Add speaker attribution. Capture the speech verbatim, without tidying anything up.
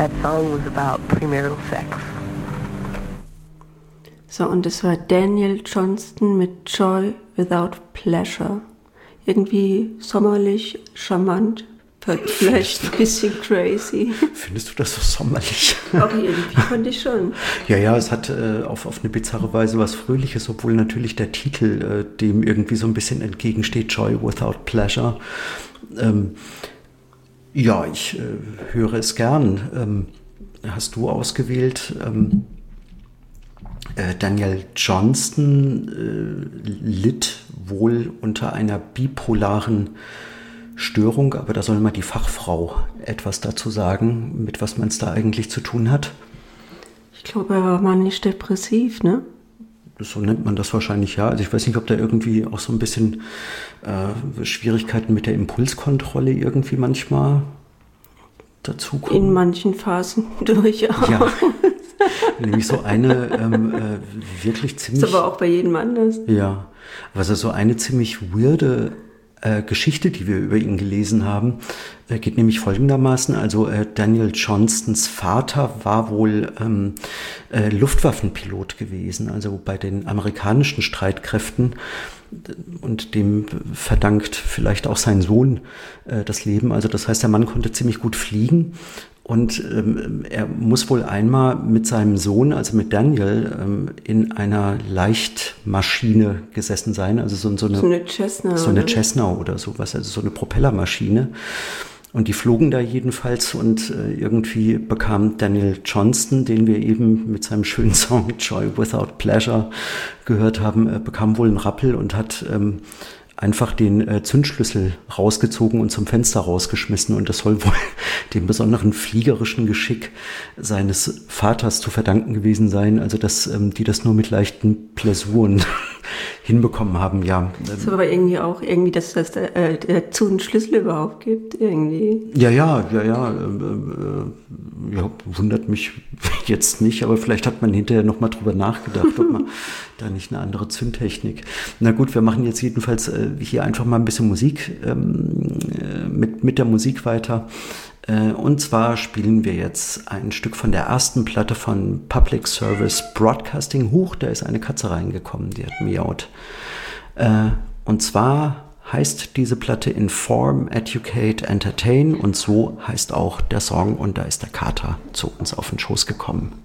Speaker 1: that song was about premarital sex.
Speaker 2: So, und das war Daniel Johnston mit Joy Without Pleasure. Irgendwie sommerlich, charmant, vielleicht ein bisschen crazy.
Speaker 3: Findest du das so sommerlich?
Speaker 2: Auch irgendwie fand ich schon.
Speaker 3: Ja, ja, es hat äh, auf, auf eine bizarre Weise was Fröhliches, obwohl natürlich der Titel äh, dem irgendwie so ein bisschen entgegensteht, Joy Without Pleasure. Ähm, ja, ich äh, höre es gern. Ähm, hast du ausgewählt? Ähm, äh, Daniel Johnston äh, litt wohl unter einer bipolaren Störung, aber da soll mal die Fachfrau etwas dazu sagen, mit was man es da eigentlich zu tun hat.
Speaker 2: Ich glaube, er war mal nicht depressiv, ne?
Speaker 3: So nennt man das wahrscheinlich, ja. Also ich weiß nicht, ob da irgendwie auch so ein bisschen äh, Schwierigkeiten mit der Impulskontrolle irgendwie manchmal dazukommen.
Speaker 2: In manchen Phasen durchaus.
Speaker 3: Ja, nämlich so eine ähm, äh, wirklich ziemlich...
Speaker 2: Ist aber auch bei jedem anders.
Speaker 3: Ja, also so eine ziemlich weirde äh, Geschichte, die wir über ihn gelesen haben, äh, geht nämlich folgendermaßen. Also äh, Daniel Johnstons Vater war wohl ähm, äh, Luftwaffenpilot gewesen, also bei den amerikanischen Streitkräften, und dem verdankt vielleicht auch sein Sohn äh, das Leben. Also das heißt, der Mann konnte ziemlich gut fliegen. Und ähm, er muss wohl einmal mit seinem Sohn, also mit Daniel, ähm, in einer Leichtmaschine gesessen sein. Also so, so eine,
Speaker 2: so eine Cessna.
Speaker 3: So eine Cessna oder sowas, also so eine Propellermaschine. Und die flogen da jedenfalls, und äh, irgendwie bekam Daniel Johnston, den wir eben mit seinem schönen Song Joy Without Pleasure gehört haben, äh, bekam wohl einen Rappel und hat ähm, einfach den äh, Zündschlüssel rausgezogen und zum Fenster rausgeschmissen. Und das soll wohl dem besonderen fliegerischen Geschick seines Vaters zu verdanken gewesen sein. Also, dass ähm, die das nur mit leichten Blessuren hinbekommen haben, ja.
Speaker 2: Das ist aber irgendwie auch irgendwie, dass das äh, dazu einen Schlüssel überhaupt gibt, irgendwie.
Speaker 3: Ja, ja, ja, ja, äh, äh, ja, wundert mich jetzt nicht, aber vielleicht hat man hinterher nochmal drüber nachgedacht, ob man da nicht eine andere Zündtechnik. Na gut, wir machen jetzt jedenfalls äh, hier einfach mal ein bisschen Musik, ähm, äh, mit, mit der Musik weiter. Äh, und zwar spielen wir jetzt ein Stück von der ersten Platte von Public Service Broadcasting. Huch, da ist eine Katze reingekommen, die hat miaut. Äh, und zwar heißt diese Platte Inform, Educate, Entertain, und so heißt auch der Song, und da ist der Kater zu uns auf den Schoß gekommen.